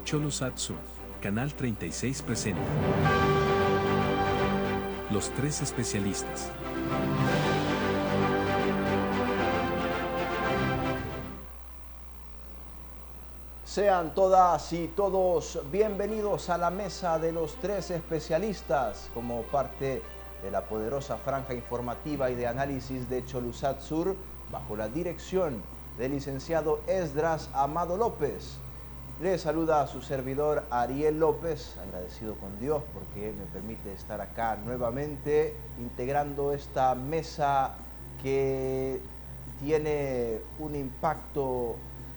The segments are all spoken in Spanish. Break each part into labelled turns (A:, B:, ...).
A: Cholosat Sur, Canal 36 presenta Los Tres Especialistas.
B: Sean todas y todos bienvenidos a la mesa de los tres especialistas como parte de la poderosa franja informativa y de análisis de Cholosat Sur bajo la dirección del licenciado Esdras Amado López. Le saluda a su servidor Ariel López, agradecido con Dios porque me permite estar acá nuevamente integrando esta mesa que tiene un impacto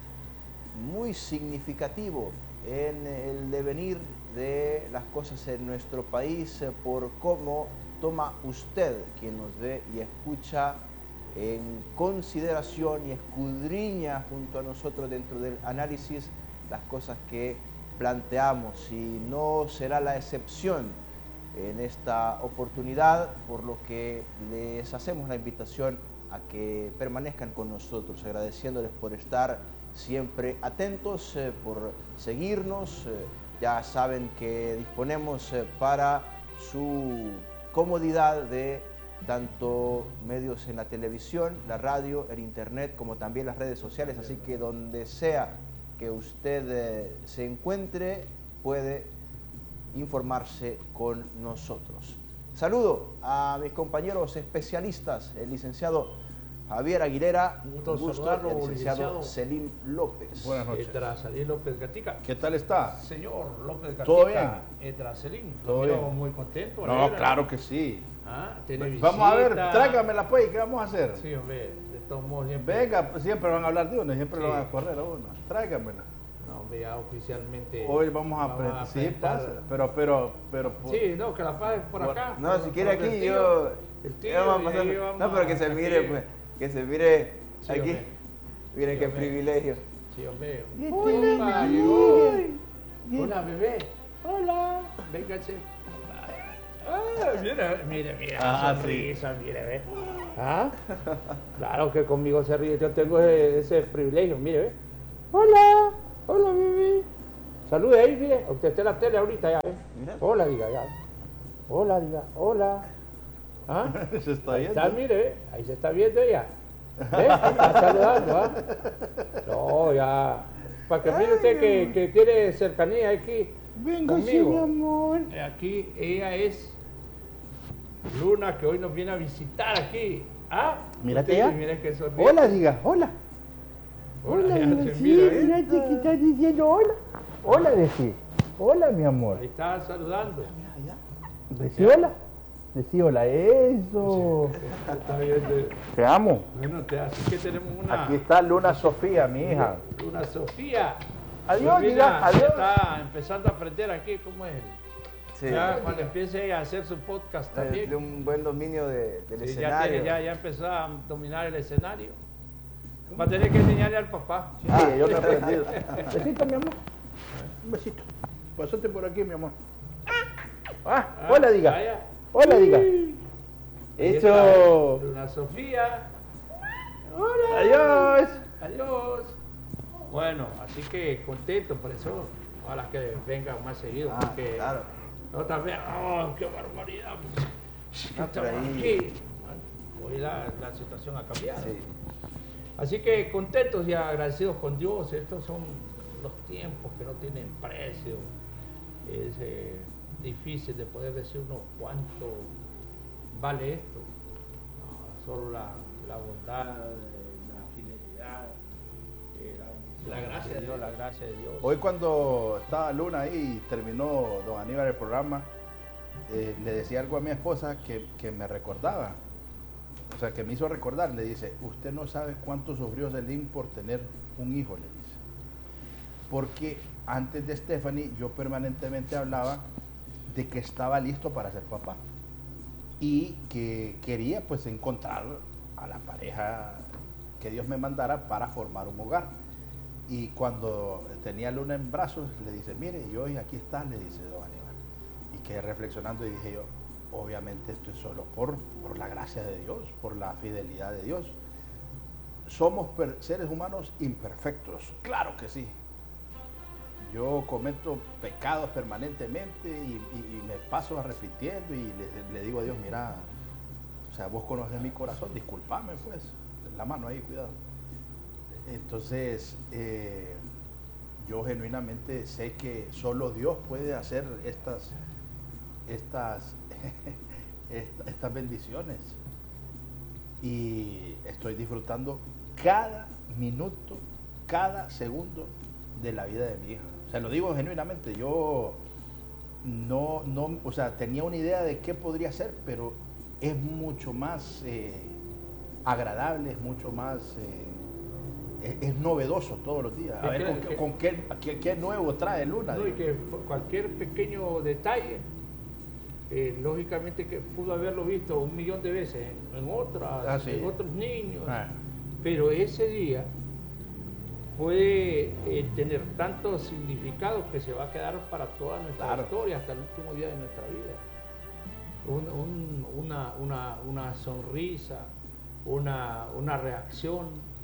B: muy significativo en el devenir de las cosas en nuestro país por cómo toma usted, quien nos ve y escucha, en consideración y escudriña junto a nosotros dentro del análisis las cosas que planteamos, y no será la excepción en esta oportunidad, por lo que les hacemos la invitación a que permanezcan con nosotros, agradeciéndoles por estar siempre atentos, por seguirnos. Ya saben que disponemos para su comodidad de tanto medios en la televisión, la radio, el internet, como también las redes sociales, así que donde sea que usted se encuentre puede informarse con nosotros. Saludo a mis compañeros especialistas, el licenciado Javier Aguilera,
C: un gusto,
B: el licenciado Selim López.
C: Buenas noches. Salim López Gatica.
D: ¿Qué tal está?
C: Señor López Gatica.
D: ¿Todo bien?
C: Selim.
D: ¿Todo bien?
C: Muy contento.
D: No,
C: alegre,
D: claro que sí.
C: Vamos
D: a ver, tráigamela pues, ¿qué vamos a hacer?
C: Sí, hombre, de todos modos siempre.
D: Venga, siempre van a hablar de uno, siempre
C: Sí.
D: lo van a correr a uno. Tráigamela.
C: No, hombre, ya oficialmente.
D: Hoy vamos a presentar. Sí, pasa, pero.
C: Sí, no, que la pase por acá.
B: No, si quiere
C: por el
B: aquí
C: tío,
B: yo.
C: El tío,
B: ya vamos
C: y
B: pasando.
C: ahí vamos
B: No, pero que se
C: aquí.
B: mire, pues. Que se mire
C: Sí,
B: aquí.
C: hombre.
B: Miren
C: Sí,
B: qué
C: hombre.
B: privilegio.
C: Sí, hombre.
D: Hola,
C: Llegó.
D: Bien.
C: Hola, bebé. Hola. Véngase. Mira.
D: Ah,
C: sonrisa, mire, ve. ¿Ah? Claro que conmigo se ríe. Yo tengo ese privilegio, mire, ve. Hola, bebé. Salude ahí, mire. Usted está en la tele ahorita, ya, ve.
B: Mira.
C: Hola, diga, ya. Hola. ¿Ah?
D: Se está
C: Ahí
D: viendo.
C: está, mire, ve. Ahí se está viendo ella. ¿Ve? Ahí está saludando, ¿ah? No, ya. Para que mire usted que tiene cercanía aquí.
D: Venga, sí,
C: conmigo.
D: mi amor.
C: Aquí ella es Luna, que hoy nos viene a visitar aquí. ¿Ah?
D: Mírate
C: Usted,
D: ya.
C: mira que sonríe.
D: Hola, diga, hola.
C: Hola, ya se
D: sí,
C: mira, ¿eh?
D: mírate que estás diciendo hola. Hola, decí. Hola, mi amor.
C: Ahí está saludando.
D: Decí hola. Decí hola, eso.
C: Está bien.
D: Te amo.
C: Bueno, así que tenemos una
D: Aquí está Luna Sofía, mi hija.
C: Luna Sofía.
D: Adiós,
C: Pues
D: diga,
C: mira,
D: adiós.
C: está empezando a aprender aquí cómo es.
B: Sí.
C: Ya cuando empiece a hacer su podcast también.
B: De un buen dominio del
C: Sí,
B: escenario.
C: ya empezó a dominar el escenario. Va a tener que enseñarle al papá.
D: Sí, yo me he aprendido. Besito, mi amor. Un besito. Pásate por aquí, mi amor. Hola, diga.
C: Vaya.
D: Hola, diga.
C: Ahí
D: Eso.
C: está Luna Sofía.
D: Adiós.
C: Adiós. Bueno, así que contento por eso. Ojalá que vengan más seguido. Porque
B: Claro.
C: otra vez, ¡oh, qué barbaridad!
B: Ah, por
C: Estamos
B: ahí.
C: aquí. Hoy la situación ha cambiado.
B: Sí.
C: Así que contentos y agradecidos con Dios. Estos son los tiempos que no tienen precio. Es difícil de poder decir uno cuánto vale esto. No, solo la bondad, la fidelidad, la gracia de Dios, la gracia de Dios.
D: Hoy cuando estaba Luna ahí y terminó don Aníbal el programa, le decía algo a mi esposa que me recordaba. O sea, que me hizo recordar. Le dice, usted no sabe cuánto sufrió Selim por tener un hijo, le dice. Porque antes de Stephanie yo permanentemente hablaba de que estaba listo para ser papá y que quería pues encontrar a la pareja que Dios me mandara para formar un hogar. Y cuando tenía a Luna en brazos, le dice, mire, y hoy aquí está, le dice don Aníbal. Y quedé reflexionando y dije yo, obviamente esto es solo por la gracia de Dios, por la fidelidad de Dios. Somos seres humanos imperfectos, claro que sí. yo cometo pecados permanentemente y me paso repitiendo y le digo a Dios, mira, o sea, vos conoces mi corazón, discúlpame pues, la mano ahí, cuidado. Entonces, yo genuinamente sé que solo Dios puede hacer estas bendiciones. Y estoy disfrutando cada minuto, cada segundo de la vida de mi hija. O sea, lo digo genuinamente, yo o sea, tenía una idea de qué podría ser, pero es mucho más agradable, es mucho más, es novedoso todos los días. A ver qué nuevo trae Luna.
C: No, y que cualquier pequeño detalle, lógicamente que pudo haberlo visto 1.000.000 de veces en otros niños, pero ese día puede tener tantos significados que se va a quedar para toda nuestra historia, hasta el último día de nuestra vida. Una sonrisa, una reacción,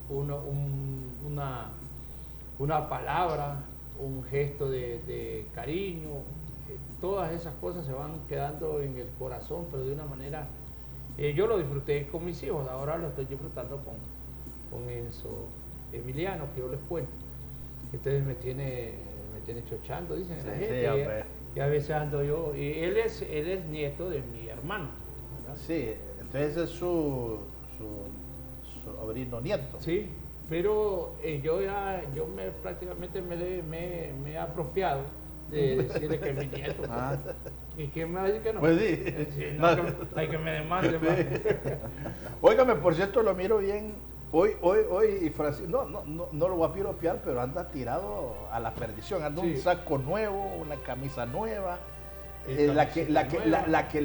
C: una palabra, un gesto de cariño, todas esas cosas se van quedando en el corazón, pero de una manera, yo lo disfruté con mis hijos, ahora lo estoy disfrutando con Enzo Emiliano, que yo les cuento. Entonces me tiene chochando, dicen la gente, y a veces ando yo, y él es nieto de mi hermano, ¿verdad?
D: Sí, entonces es su sobrino nieto.
C: Sí, pero yo prácticamente me he apropiado de decirle que es mi nieto. ¿Y quién me va a decir que no?
D: Pues sí.
C: No, hay que me demande más.
D: Óigame, por cierto, lo miro bien. Hoy Francisco, no lo voy a piropear, pero anda tirado a la perdición. Anda un saco nuevo, una camisa nueva. La que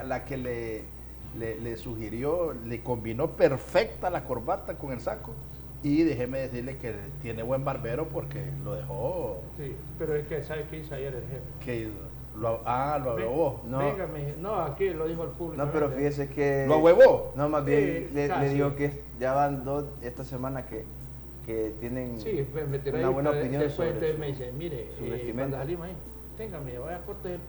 D: le sugirió, le combinó perfecta la corbata con el saco. Y déjeme decirle que tiene buen barbero porque lo dejó.
C: Sí, pero es que, ¿sabe qué hizo ayer el jefe?
D: ¿Qué hizo? ¿Lo ahuevó?
B: No.
C: No, aquí lo dijo el público.
B: No, pero fíjese que...
D: ¿Lo ahuevó?
B: No, más bien le digo que ya van 2 esta semana que tienen
C: me tiró
B: una buena opinión
C: después
B: sobre
C: me dice, mire,
B: su vestimenta.
C: cuando salimos ahí, téngame, vaya a corte